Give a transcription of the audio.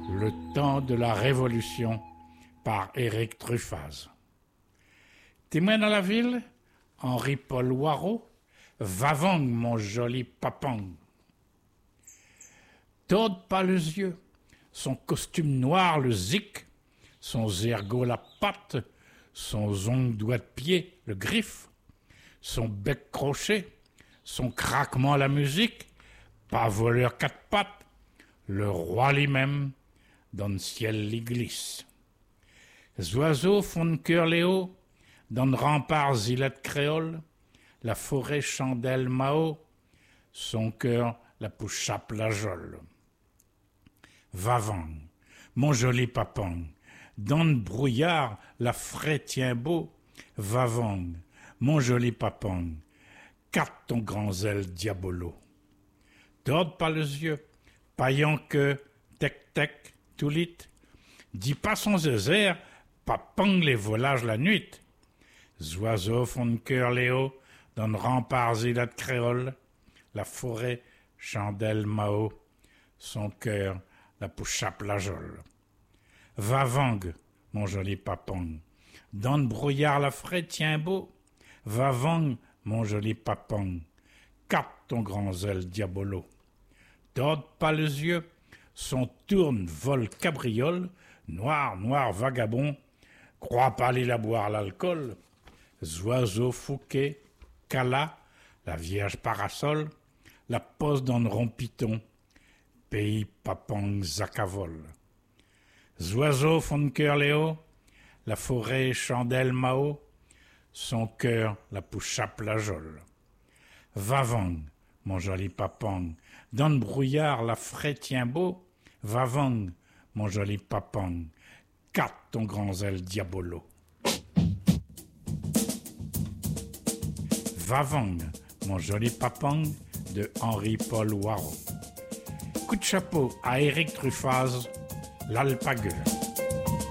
Le temps de la Révolution par Éric Truffaz. Témoin dans la ville, Henri-Paul Warreau, Vavang, mon joli papang. Torde pas les yeux, son costume noir le zic, son zergot la patte, son zong doigt de pied le griffe, son bec crochet, son craquement la musique, pas voleur quatre pattes, le roi lui-même, dans le ciel l'y glisse. Oiseaux font de cœur les hauts, dans le rempart zilette créole, la forêt chandelle Mao, son cœur la pouchape la jole. Vavang, mon joli papang, dans le brouillard la frais tient beau. Vavang, mon joli papang, capte ton grand zèle diabolo. Torde pas les yeux, paillant que tec-tec, tout lit, dis pas son zézère, papang les volages la nuit. Oiseaux font de cœur les hauts, dans le rempart zilette créole, la forêt chandelle Mao, son cœur la pouchape la jole. Vavang, mon joli papang, dans le brouillard la frais tient beau. Vavang, mon joli papang, capte ton grand zèle diabolo. Torde pas les yeux, son tourne vole cabriole, noir, noir vagabond, crois pas aller la boire l'alcool. Oiseaux fouquet, cala, la vierge parasol, la pose dans le rond piton, pays papang zacavol. Oiseaux font de cœur les hauts, la forêt chandelle Mao, son cœur la pouchape la jole. Vavang, mon joli papang, dans le brouillard la frais tient beau. Vavang, mon joli papang, capte ton grand zèle diabolo. Vavang, mon joli papang, de Henri-Paul Warreau. Coup de chapeau à Éric Truffaz, l'alpagueur.